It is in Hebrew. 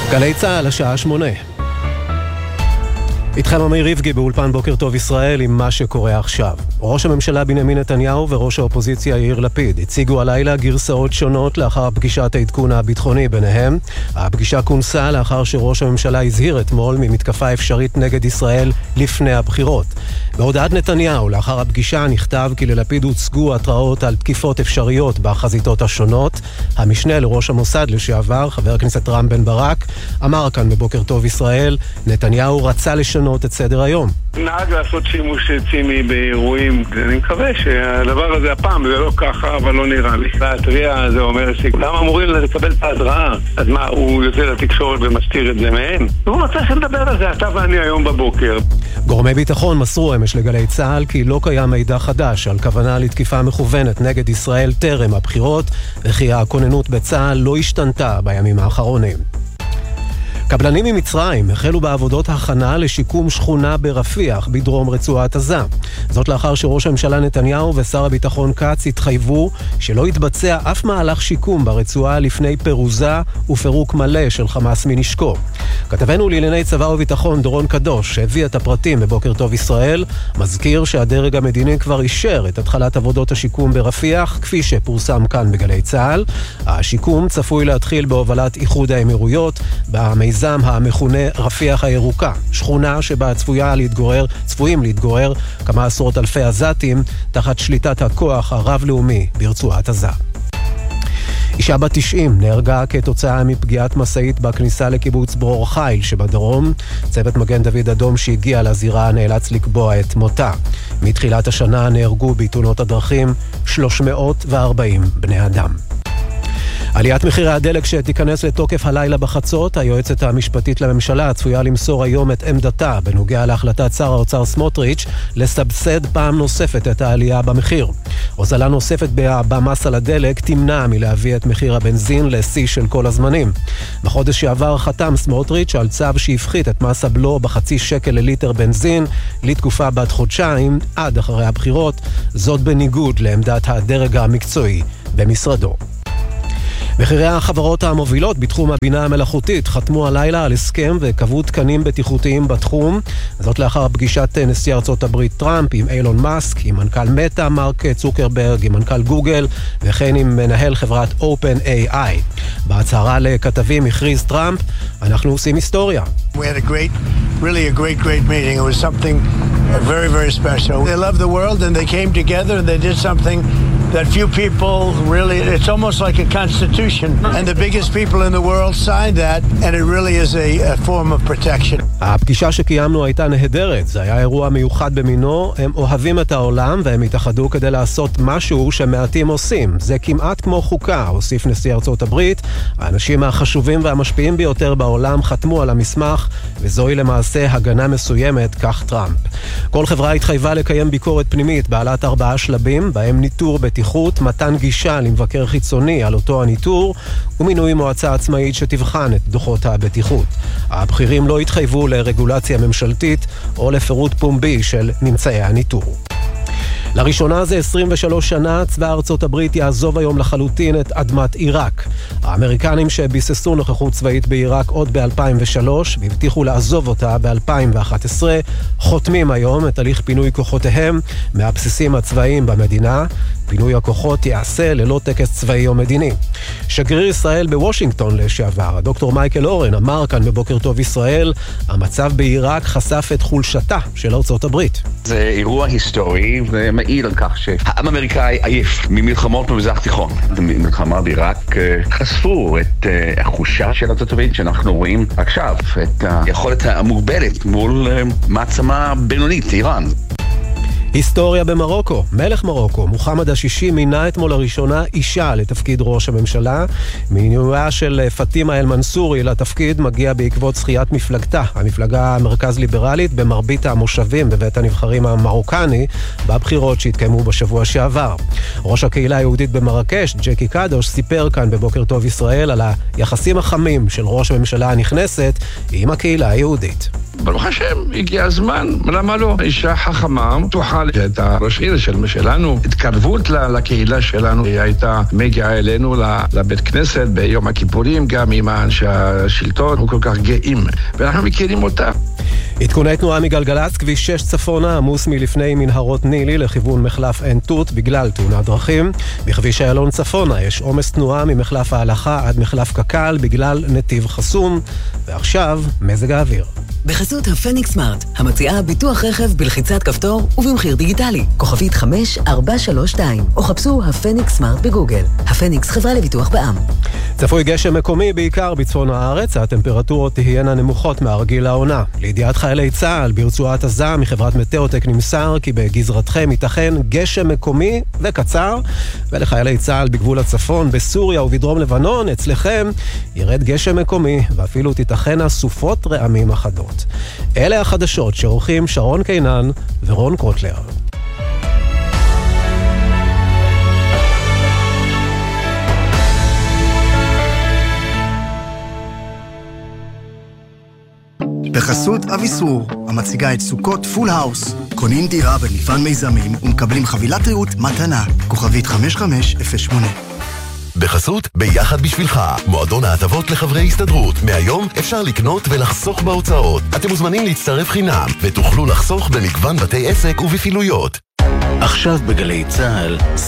גלי צהל, השעה 8. איתכם אמיר ריבגי באולפן בוקר טוב ישראל עם מה שקורה עכשיו. ראש הממשלה בנימין נתניהו וראש האופוזיציה יאיר לפיד הציגו הלילה גרסאות שונות לאחר פגישת העדכון הביטחוני ביניהם. הפגישה כונסה לאחר שראש הממשלה הזהיר אתמול ממתקפה אפשרית נגד ישראל לפני הבחירות. בהודעת נתניהו לאחר הפגישה נכתב כי ללפיד הוצגו התראות על תקיפות אפשריות בחזיתות השונות. המשנה לראש המוסד לשעבר, חבר הכנסת רם בן ברק, אמר כאן בבוקר טוב ישראל, נתניהו רצה לשנות את סדר היום. נהג לעשות שימוש ציני באירועים, אני מקווה שהדבר הזה הפעם זה לא ככה, אבל לא נראה לי. והטריה זה אומר שגם אמורים לקבל את ההדרעה, אז מה, הוא יוצא לתקשורת ומסתיר את זה מהם? הוא מצא שנדבר על זה, אתה ואני היום בבוקר. גורמי ביטחון מסרו אמש לגלי צהל כי לא קיים מידע חדש על כוונה לתקיפה מכוונת נגד ישראל טרם הבחירות, וכי הכוננות בצהל לא השתנתה בימים האחרונים. קבלנים ממצרים החלו בעבודות הכנה לשיקום שכונה ברפיח בדרום רצועת עזה. זאת לאחר שראש הממשלה נתניהו ושר הביטחון כץ התחייבו שלא יתבצע אף מהלך שיקום ברצועה לפני פירוזה ופירוק מלא של חמאס מנשקו. כתבנו לענייני צבא וביטחון דורון קדוש שהביא את הפרטים בבוקר טוב ישראל, מזכיר שהדרג המדיני כבר אישר את התחלת עבודות השיקום ברפיח כפי שפורסם כאן בגלי צהל. השיקום צפוי להתחיל בהובלת איחוד האמירויות במיזם המכונה רפיח הירוקה, שכונה שבה צפויים להתגורר כמה עשרות אלפי עזתים תחת שליטת הכוח הרב-לאומי ברצועת עזה. אישה בת 90 נהרגה כתוצאה מפגיעת מסעית בכניסה לקיבוץ ברור חיל שבדרום. צוות מגן דוד אדום שהגיע לזירה נאלץ לקבוע את מותה. מתחילת השנה נהרגו בתאונות הדרכים 340 בני אדם. עליית מחירי הדלק שתיכנס לתוקף הלילה בחצות, היועצת המשפטית לממשלה צפויה למסור היום את עמדתה בנוגע להחלטת שר האוצר סמוטריץ' לסבסד פעם נוספת את העלייה במחיר. הוזלה נוספת במס על הדלק תמנע מלהביא את מחיר הבנזין לשיא של כל הזמנים. בחודש שעבר חתם סמוטריץ' על צו שהפחית את מס הבלו בחצי שקל לליטר בנזין לתקופה בת חודשיים עד אחרי הבחירות, זאת בניגוד לעמדת הדרג המקצועי במשרדו. מחירי החברות המובילות בתחום הבינה המלאכותית חתמו הלילה על הסכם וקבעו תקנים בטיחותיים בתחום. זאת לאחר פגישת נשיא ארצות הברית טראמפ עם אילון מאסק, עם מנכ"ל מטא מרק צוקרברג, עם מנכ"ל גוגל וכן עם מנהל חברת OpenAI. בהצהרה לכתבים הכריז טראמפ, אנחנו עושים היסטוריה. We had a great meeting. It was something very, very special. They love the world and they came together and they did something that few people really, it's almost like a constitution. And the biggest people in the world signed that, and it really is a form of protection. הפגישה שקיימנו הייתה נהדרת, זה היה אירוע מיוחד במינו, הם אוהבים את העולם והם התאחדו כדי לעשות משהו שמעטים עושים. זה כמעט כמו חוקה, הוסיף נשיא ארצות הברית. האנשים החשובים והמשפיעים ביותר בעולם חתמו על המסמך, וזוהי למעשה הגנה מסוימת, כך טראמפ. כל חברה התחייבה לקיים ביקורת פנימית בעלת 4 שלבים, בהם ניטור בטיחות, מתן גישה למבקר חיצוני על אותו הניטור, ומינוי מועצה עצמאית שתבחן את דוחות הבטיחות. הבכירים לא התחייבו לרגולציה ממשלתית או לפירוט פומבי של ממצאי הניטור. לראשונה זה 23 שנה, צבא ארצות הברית יעזוב היום לחלוטין את אדמת עיראק. האמריקנים שביססו נוכחות צבאית בעיראק עוד ב-2003, והבטיחו לעזוב אותה ב-2011, חותמים היום את הליך פינוי כוחותיהם מהבסיסים הצבאיים במדינה. פינוי הכוחות יעשה ללא טקס צבאי או מדיני. שגריר ישראל בוושינגטון לשעבר, הדוקטור מייקל אורן, אמר כאן בבוקר טוב ישראל, המצב בעיראק חשף את חולשתה של ארצות הברית. זה אירוע היסטורי ומעיד על כך שהעם האמריקאי עייף ממלחמות במזרח תיכון. במלחמה בעיראק חשפו את החולשה של ארצות הברית שאנחנו רואים עכשיו, את היכולת המוגבלת מול מעצמה בינונית, איראן. היסטוריה במרוקו. מלך מרוקו, מוחמד השישי, מינה אתמול לראשונה אישה לתפקיד ראש הממשלה. מינויה של פאטימה אל-מנסורי לתפקיד מגיע בעקבות זכיית מפלגתה, המפלגה המרכז ליברלית, במרבית המושבים בבית הנבחרים המרוקני, בבחירות שהתקיימו בשבוע שעבר. ראש הקהילה היהודית במרקש, ג'קי קדוש, סיפר כאן בבוקר טוב ישראל על היחסים החמים של ראש הממשלה הנכנסת עם הקהילה היהודית. ברוך השם, הגיע הזמן, למה לא? אישה חכמה, תוכל את הראש עיר שלנו, התקרבות לקהילה שלנו, היא הייתה מגיעה אלינו לבית כנסת ביום הכיפורים, גם עם אנשי השלטון, הוא כל כך גאים, ואנחנו מכירים אותה. עדכוני תנועה מגלגלצ, כביש 6 צפונה, עמוס מלפני מנהרות נילי לכיוון מחלף עין תות בגלל תאונת דרכים. בכביש איילון צפונה יש עומס תנועה ממחלף ההלכה עד מחלף קק"ל בגלל נתיב חסום. ועכשיו, מזג האוויר. בחסות הפניקס סמארט, המציעה ביטוח רכב בלחיצת כפתור ובמחיר דיגיטלי. כוכבית 5432, או חפשו הפניקס סמארט בגוגל. הפניקס חברה לביטוח בע"מ. צפוי גשם מקומי בעיקר בצפון הארץ, הטמפרטורות תהיינה נמוכות מהרגיל לעונה. לידיעת חיילי צה"ל ברצועת עזה מחברת מטאוטק נמסר כי בגזרתכם ייתכן גשם מקומי וקצר, ולחיילי צה"ל בגבול הצפון, בסוריה ובדרום לבנון, אצלכם ירד גשם מקומי ואפילו תיתכנה סופות רעמים אחדות. אלה החדשות שעורכים שרון קינן ורון קוטלר. בחסות אביסור, המציגה את סוכות פול האוס. קונים דירה במגוון מיזמים ומקבלים חבילת ריהוט מתנה. כוכבית 5508. בחסות ביחד בשבילך, מועדון ההטבות לחברי הסתדרות. מהיום אפשר לקנות ולחסוך בהוצאות. אתם מוזמנים להצטרף חינם ותוכלו לחסוך במגוון בתי עסק ובפעילויות. עכשיו בגלי צהל,